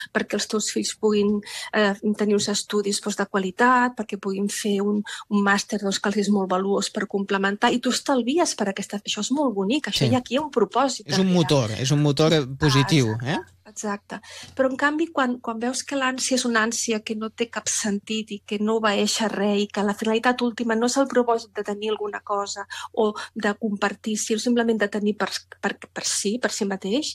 perquè els teus fills puguin tenir uns estudis de qualitat, perquè puguin fer un màster que els és molt valuós per complementar, i tu estalvies per aquesta... Això és molt bonic, això aquí hi ha un propòsit. És un motor positiu. Exacte. Però, en canvi, quan veus que l'ànsia és una ànsia que no té cap sentit i que no obeeix a res i que la finalitat última no és el propòsit de tenir alguna cosa o de compartir, sinó simplement de tenir per si mateix,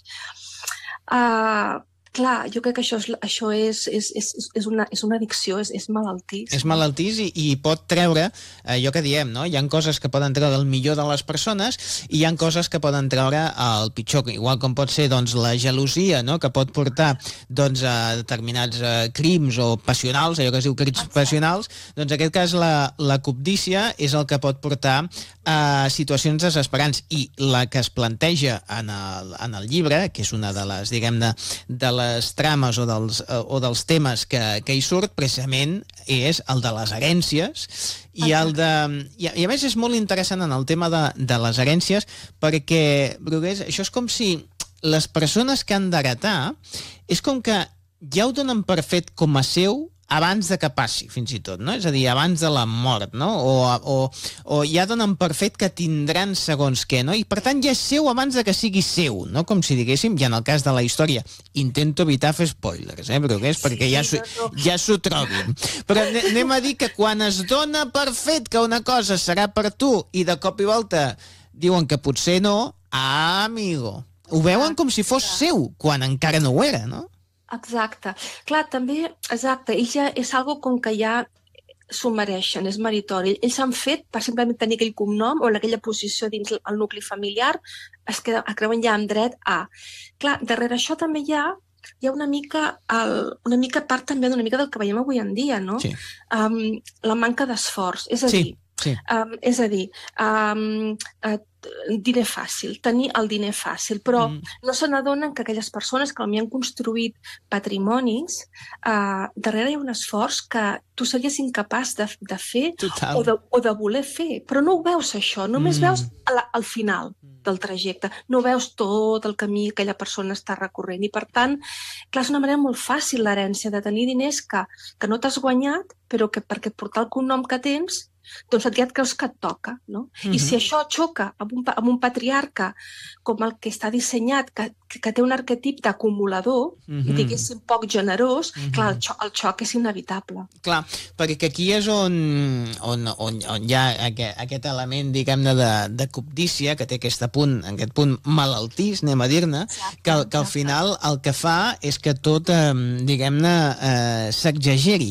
clar, jo crec que això és una addicció, és malaltís. És malaltís i pot treure, allò que diem, no? Hi ha coses que poden treure el millor de les persones i hi ha coses que poden treure el pitjor, igual com pot ser la gelosia, no? Que pot portar a determinats crims o passionals, allò que es diu crims passionals, doncs en aquest cas la cobdícia és el que pot portar a situacions desesperants, i la que es planteja en el llibre, que és una de les, diguem-ne, de les trames o dels temes que hi surt, precisament és el de les herències, i a més és molt interessant en el tema de les herències, perquè això és com si les persones que han d'heretar és com que ja ho donen per fet com a seu abans de que passi, fins i tot, no? És a dir, abans de la mort, no? O ja donen per fet que tindran segons què, no? I per tant ja és seu abans de que sigui seu, no? Com si diguéssim, i en el cas de la història, intento evitar fer spoilers, perquè ja s'ho trobin. Però anem a dir que quan es dona per fet que una cosa serà per tu i de cop i volta diuen que potser no, amigo, ho veuen com si fos seu, quan encara no ho era, no? Exacte. Clar, també, ells ja és algo com que ja s'ho mereixen, és meritori. Ells s'han fet per simplement tenir aquell cognom o en aquella posició dins el nucli familiar, es creuen ja amb dret a... Clar, darrere això també hi ha una mica part també d'una mica del que veiem avui en dia, no? Sí. La manca d'esforç, és a dir... Sí. Diner fàcil, tenir el diner fàcil, però no se n'adonen que aquelles persones que han construït patrimonis, darrere hi ha un esforç que tu series incapaç de fer o de voler fer, però no ho veus això, només veus al final del trajecte, no veus tot el camí que aquella persona està recorrent, i per tant, clar, és una manera molt fàcil l'herència de tenir diners que no t'has guanyat, però que perquè portar el cognom que tens, doncs ja et creus que et toca, no? I si això xoca amb un patriarca com el que està dissenyat, que té un arquetip d'acumulador, diguéssim poc generós, clar, el xoc és inevitable. Clar, perquè aquí és on hi ha aquest element, diguem-ne, de cobdícia, que té aquest punt malaltís, anem a dir-ne, que al final el que fa és que tot, diguem-ne, s'exageri.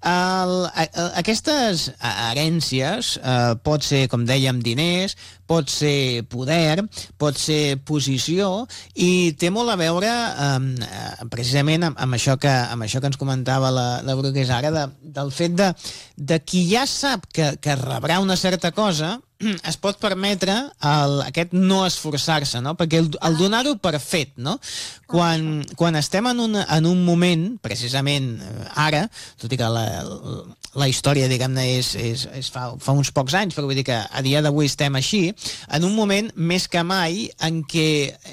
Aquestes herències pot ser, com dèiem, diners, pot ser poder, pot ser posició, i té molt a veure precisament amb això que ens comentava la Brugués ara, del fet de qui ja sap que rebrà una certa cosa, es pot permetre aquest no esforçar-se, no? Perquè el donar-ho per fet, no? Quan estem en un moment, precisament ara, tot i que la història, diguem-ne, fa uns pocs anys, però vull dir que a dia d'avui estem així, en un moment més que mai en què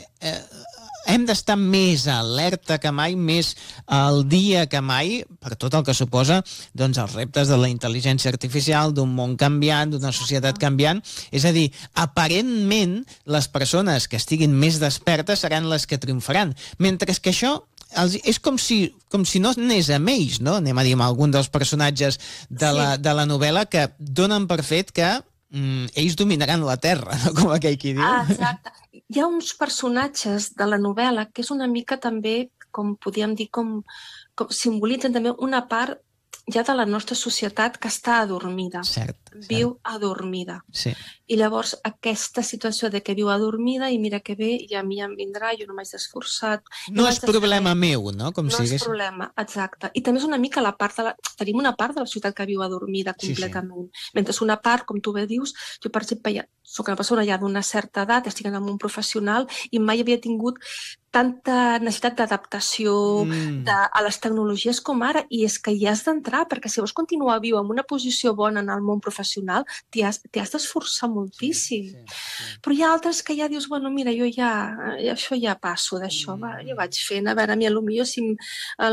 hem d'estar més alerta que mai, més al dia que mai, per tot el que suposa els reptes de la intel·ligència artificial, d'un món canviant, d'una societat canviant. És a dir, aparentment, les persones que estiguin més despertes seran les que triomfaran, mentre que això és com si no anés amb ells, no? Anem a dir amb algun dels personatges de la novel·la que donen per fet que ells dominaran la Terra, no? Com aquell qui diu. Exacte. Hi ha uns personatges de la novel·la que és una mica també, com podríem dir, com simbolitzen també una part ja de la nostra societat que està adormida. Viu adormida. Sí. I llavors aquesta situació de que viu adormida i mira que bé, i a mi em vindrà, jo no m'haig d'esforçar. No és problema meu, no? Com no és problema, exacte. I també és una mica tenim una part de la societat que viu adormida completament. Sí. Mentre una part, com tu bé dius, jo per exemple soc una persona ja d'una certa edat, estic en un món professional i mai havia tingut tanta necessitat d'adaptació a les tecnologies com ara, i és que hi has d'entrar, perquè si vols continuar viu en una posició bona en el món professional, professional, t'hi has d'esforçar moltíssim. Però hi ha altres que ja dius, bueno, mira, jo això ja passo d'això, jo vaig fent, a veure, a mi potser si